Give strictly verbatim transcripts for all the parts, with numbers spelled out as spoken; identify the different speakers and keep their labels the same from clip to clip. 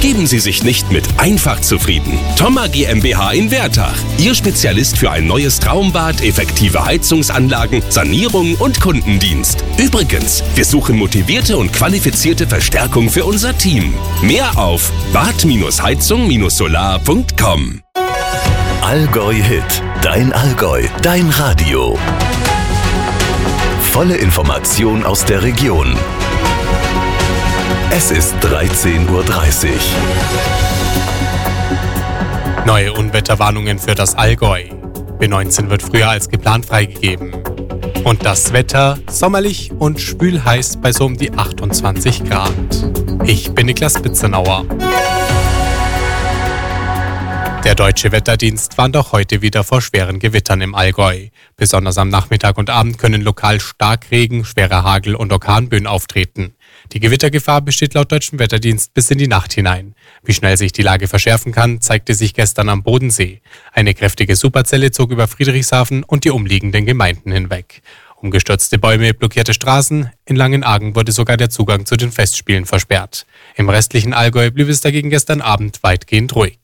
Speaker 1: Geben Sie sich nicht mit einfach zufrieden. Thoma GmbH in Wertach. Ihr Spezialist für ein neues Traumbad, effektive Heizungsanlagen, Sanierung und Kundendienst. Übrigens, wir suchen motivierte und qualifizierte Verstärkung für unser Team. Mehr auf bad heizung solar punkt com.
Speaker 2: Allgäu Hit. Dein Allgäu. Dein Radio. Volle Information aus der Region. Es ist dreizehn Uhr dreißig.
Speaker 3: Neue Unwetterwarnungen für das Allgäu. B neunzehn wird früher als geplant freigegeben. Und das Wetter sommerlich und schwül-heiß bei so um die achtundzwanzig Grad. Ich bin Niklas Bitzenauer. Der Deutsche Wetterdienst warnt auch heute wieder vor schweren Gewittern im Allgäu. Besonders am Nachmittag und Abend können lokal Starkregen, schwerer Hagel und Orkanböen auftreten. Die Gewittergefahr besteht laut Deutschem Wetterdienst bis in die Nacht hinein. Wie schnell sich die Lage verschärfen kann, zeigte sich gestern am Bodensee. Eine kräftige Superzelle zog über Friedrichshafen und die umliegenden Gemeinden hinweg. Umgestürzte Bäume, blockierte Straßen, in Langenargen wurde sogar der Zugang zu den Festspielen versperrt. Im restlichen Allgäu blieb es dagegen gestern Abend weitgehend ruhig.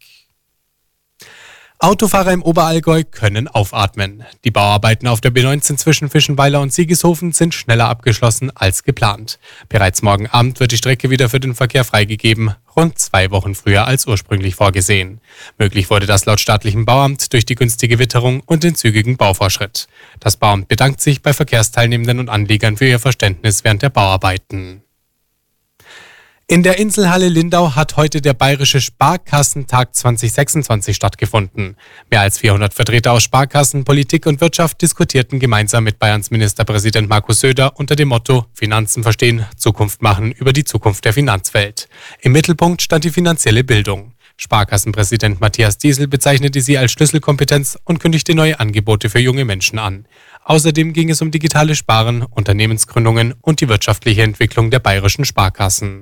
Speaker 3: Autofahrer im Oberallgäu können aufatmen. Die Bauarbeiten auf der B neunzehn zwischen Fischenweiler und Siegeshofen sind schneller abgeschlossen als geplant. Bereits morgen Abend wird die Strecke wieder für den Verkehr freigegeben, rund zwei Wochen früher als ursprünglich vorgesehen. Möglich wurde das laut staatlichem Bauamt durch die günstige Witterung und den zügigen Bauvorschritt. Das Bauamt bedankt sich bei Verkehrsteilnehmenden und Anliegern für ihr Verständnis während der Bauarbeiten. In der Inselhalle Lindau hat heute der Bayerische Sparkassentag zwanzig sechsundzwanzig stattgefunden. Mehr als vierhundert Vertreter aus Sparkassen, Politik und Wirtschaft diskutierten gemeinsam mit Bayerns Ministerpräsident Markus Söder unter dem Motto Finanzen verstehen, Zukunft machen über die Zukunft der Finanzwelt. Im Mittelpunkt stand die finanzielle Bildung. Sparkassenpräsident Matthias Diesel bezeichnete sie als Schlüsselkompetenz und kündigte neue Angebote für junge Menschen an. Außerdem ging es um digitale Sparen, Unternehmensgründungen und die wirtschaftliche Entwicklung der bayerischen Sparkassen.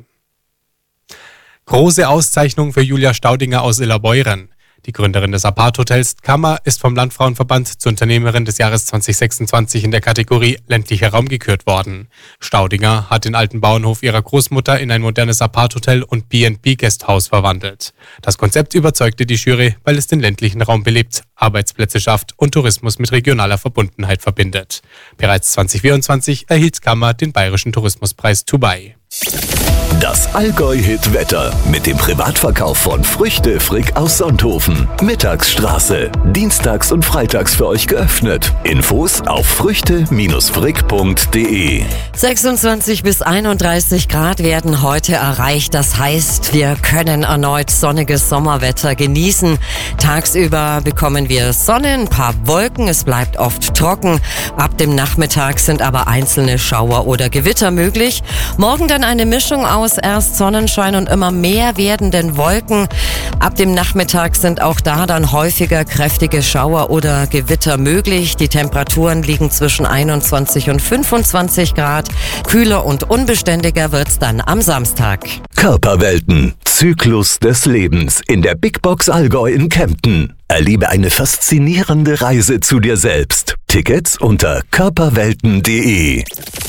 Speaker 3: Große Auszeichnung für Julia Staudinger aus Illerbeuren. Die Gründerin des Apart-Hotels Kammer ist vom Landfrauenverband zur Unternehmerin des Jahres zwanzig sechsundzwanzig in der Kategorie ländlicher Raum gekürt worden. Staudinger hat den alten Bauernhof ihrer Großmutter in ein modernes Apart-Hotel und B and B-Gasthaus verwandelt. Das Konzept überzeugte die Jury, weil es den ländlichen Raum belebt, Arbeitsplätze schafft und Tourismus mit regionaler Verbundenheit verbindet. Bereits zwanzig vierundzwanzig erhielt Kammer den Bayerischen Tourismuspreis Dubai.
Speaker 2: Das Allgäu-Hit-Wetter mit dem Privatverkauf von Früchte Frick aus Sonthofen. Mittagsstraße. Dienstags und freitags für euch geöffnet. Infos auf früchte frick punkt de.
Speaker 4: sechsundzwanzig bis einunddreißig Grad werden heute erreicht. Das heißt, wir können erneut sonniges Sommerwetter genießen. Tagsüber bekommen wir Sonne, ein paar Wolken. Es bleibt oft trocken. Ab dem Nachmittag sind aber einzelne Schauer oder Gewitter möglich. Morgen dann eine Mischung aus erst Sonnenschein und immer mehr werdenden Wolken. Ab dem Nachmittag sind auch da dann häufiger kräftige Schauer oder Gewitter möglich. Die Temperaturen liegen zwischen einundzwanzig und fünfundzwanzig Grad. Kühler und unbeständiger wird's dann am Samstag.
Speaker 2: Körperwelten. Zyklus des Lebens in der Big Box Allgäu in Kempten. Erlebe eine faszinierende Reise zu dir selbst. Tickets unter körperwelten punkt de.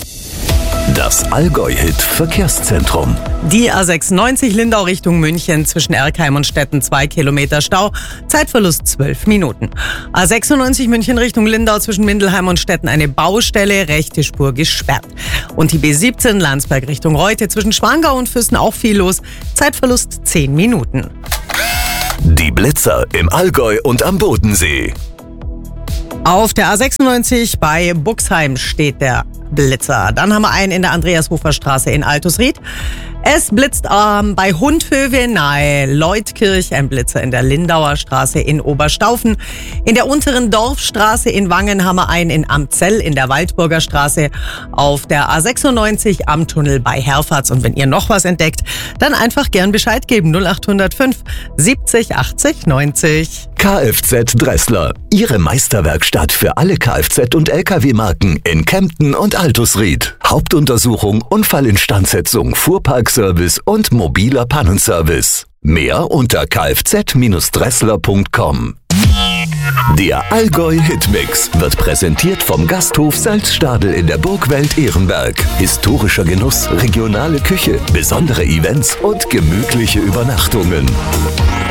Speaker 2: Das Allgäu-Hit-Verkehrszentrum.
Speaker 5: Die A sechsundneunzig Lindau Richtung München zwischen Erkheim und Stetten zwei Kilometer Stau, Zeitverlust zwölf Minuten. A sechsundneunzig München Richtung Lindau zwischen Mindelheim und Stetten eine Baustelle, rechte Spur gesperrt. Und die B siebzehn Landsberg Richtung Reute zwischen Schwangau und Füssen auch viel los, Zeitverlust zehn Minuten.
Speaker 2: Die Blitzer im Allgäu und am Bodensee.
Speaker 5: Auf der A sechsundneunzig bei Buxheim steht der Blitzer. Dann haben wir einen in der Andreashofer Straße in Altusried. Es blitzt ähm, bei Hundhöwe nahe Leutkirch, ein Blitzer in der Lindauer Straße in Oberstaufen. In der unteren Dorfstraße in Wangen haben wir einen in Amzell in der Waldburger Straße. Auf der A sechsundneunzig am Tunnel bei Herfahrt. Und wenn ihr noch was entdeckt, dann einfach gern Bescheid geben. null acht null fünf siebzig achtzig neunzig.
Speaker 2: Kfz Dressler. Ihre Meisterwerkstatt für alle Kfz- und L K W-Marken in Kempten und Altusried. Hauptuntersuchung, Unfallinstandsetzung, Fuhrparkservice und mobiler Pannenservice. Mehr unter kfz Dressler punkt com. Der Allgäu Hitmix wird präsentiert vom Gasthof Salzstadel in der Burgwelt Ehrenberg. Historischer Genuss, regionale Küche, besondere Events und gemütliche Übernachtungen.